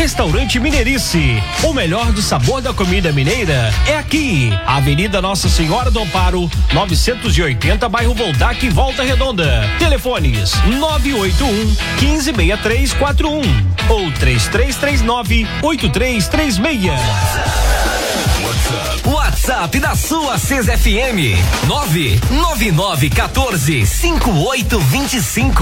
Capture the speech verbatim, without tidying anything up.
Restaurante Mineirice. O melhor do sabor da comida mineira é aqui. Avenida Nossa Senhora do Amparo, novecentos e oitenta, bairro Voltac, Volta Redonda. Telefones nove oito um, um cinco, seis três quatro um ou três três três nove, oito três três seis. WhatsApp da sua C E S F M nove nove nove um quatro cinco oito dois cinco.